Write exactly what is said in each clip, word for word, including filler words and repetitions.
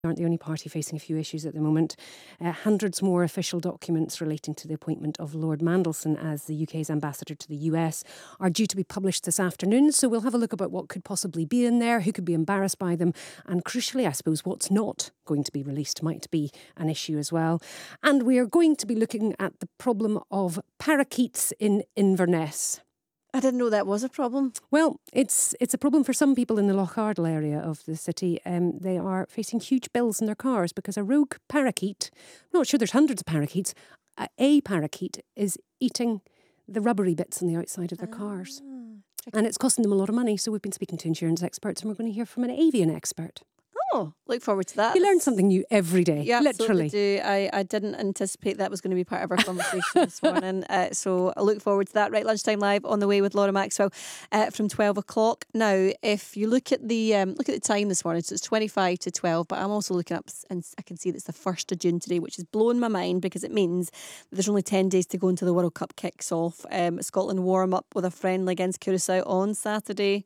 aren't the only party facing a few issues at the moment. Uh, hundreds more official documents relating to the appointment of Lord Mandelson as the U K's ambassador to the U S are due to be published this afternoon. So we'll have a look about what could possibly be in there, who could be embarrassed by them, and crucially, I suppose, what's not going to be released might be an issue as well. And we are going to be looking at the problem of parakeets in Inverness. I didn't know that was a problem. Well, it's it's a problem for some people in the Lochardle area of the city. Um, they are facing huge bills in their cars because a rogue parakeet, I'm not sure there's hundreds of parakeets, a, a parakeet is eating the rubbery bits on the outside of their cars. Ah, and it's costing them a lot of money. So we've been speaking to insurance experts and we're going to hear from an avian expert. Oh, look forward to that. You learn something new every day, yeah, literally. Do. I, I didn't anticipate that was going to be part of our conversation this morning. Uh, so I look forward to that. Right, Lunchtime Live on the way with Laura Maxwell uh, from twelve o'clock. Now, if you look at the um, look at the time this morning, so it's twenty-five to twelve, but I'm also looking up and I can see that it's the first of June today, which is blowing my mind because it means that there's only ten days to go until the World Cup kicks off. Um, Scotland warm up with a friendly against Curacao on Saturday.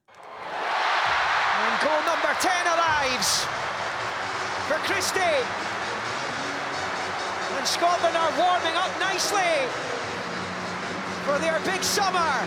And goal number ten arrives for Christie. And Scotland are warming up nicely for their big summer.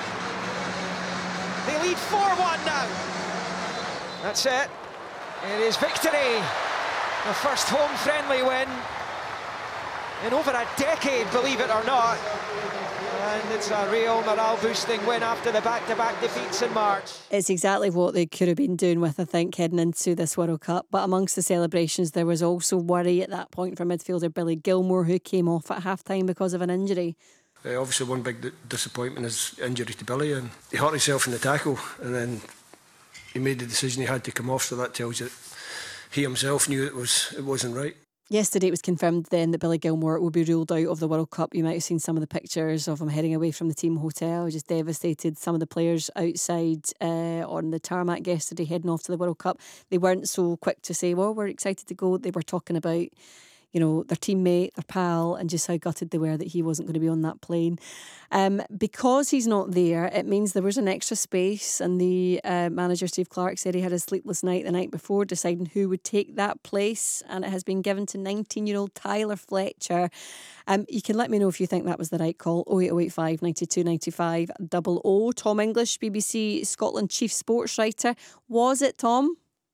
They lead four one now. That's it. It is victory. The first home friendly win in over a decade, believe it or not. And it's a real morale-boosting win after the back-to-back defeats in March. It's exactly what they could have been doing with, I think, heading into this World Cup. But amongst the celebrations, there was also worry at that point for midfielder Billy Gilmour, who came off at half-time because of an injury. Uh, obviously, one big d- disappointment is injury to Billy, and he hurt himself in the tackle, and then he made the decision he had to come off. So that tells you that he himself knew it was it wasn't right. Yesterday it was confirmed then that Billy Gilmour will be ruled out of the World Cup. You might have seen some of the pictures of him heading away from the team hotel. Just devastated. Some of the players outside uh, on the tarmac yesterday heading off to the World Cup. They weren't so quick to say, well, we're excited to go. They were talking about, you know, their teammate, their pal, and just how gutted they were that he wasn't going to be on that plane. Um, because he's not there, it means there was an extra space, and the uh, manager, Steve Clarke, said he had a sleepless night the night before deciding who would take that place, and it has been given to nineteen-year-old Tyler Fletcher. Um, you can let me know if you think that was the right call. oh eight oh eight five, nine two nine five, double oh. Tom English, B B C Scotland chief sports writer. Was it, Tom?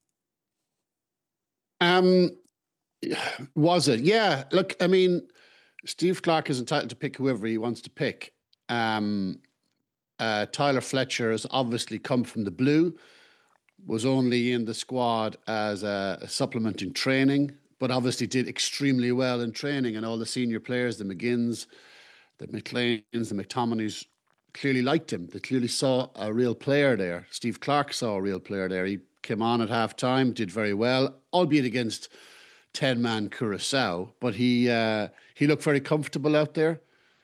Um... Was it? Yeah. Look, I mean, Steve Clarke is entitled to pick whoever he wants to pick. Um, uh, Tyler Fletcher has obviously come from the blue, was only in the squad as a, a supplement in training, but obviously did extremely well in training. And all the senior players, the McGinns, the McLeans, the McTominays, clearly liked him. They clearly saw a real player there. Steve Clarke saw a real player there. He came on at half time, did very well, albeit against ten-man Curacao, but he uh, he looked very comfortable out there,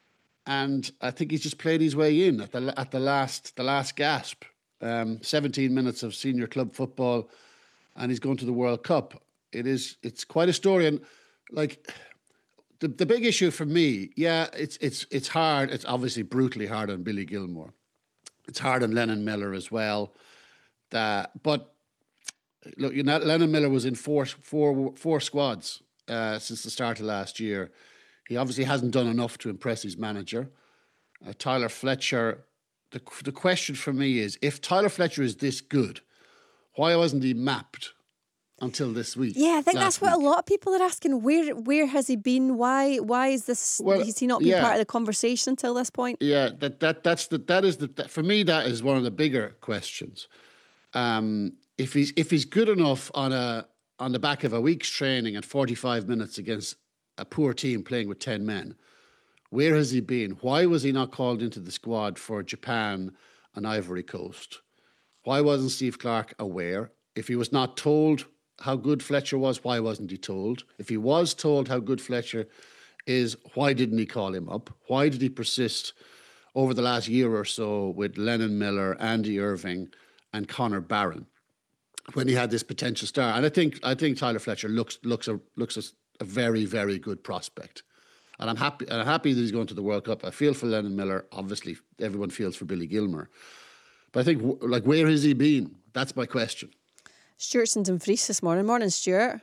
and I think he's just played his way in at the at the last the last gasp. Um, seventeen minutes of senior club football, and he's going to the World Cup. It is it's quite a story, and like the the big issue for me, yeah, it's it's it's hard. It's obviously brutally hard on Billy Gilmour. It's hard on Lennon Miller as well. That, but. Look, you know, Lennon Miller was in four, four, four squads uh, since the start of last year. He obviously hasn't done enough to impress his manager. Uh, Tyler Fletcher, the the question for me is, if Tyler Fletcher is this good, why wasn't he mapped until this week? Yeah, I think that's what week? a lot of people are asking. Where where has he been? Why why is this? Well, has he not been yeah. part of the conversation until this point? Yeah, that that that's the that is the that, for me that is one of the bigger questions. Um, If he's if he's good enough on a on the back of a week's training and forty-five minutes against a poor team playing with ten men, where has he been? Why was he not called into the squad for Japan and Ivory Coast? Why wasn't Steve Clarke aware? If he was not told how good Fletcher was, why wasn't he told? If he was told how good Fletcher is, why didn't he call him up? Why did he persist over the last year or so with Lennon Miller, Andy Irving, and Connor Barron, when he had this potential star? And I think I think Tyler Fletcher looks looks a looks a, a very very good prospect, and I'm happy and I'm happy that he's going to the World Cup. I feel for Lennon Miller. Obviously, everyone feels for Billy Gilmour, but I think like where has he been? That's my question. Stuart's in Dumfries this morning. Morning, Stuart.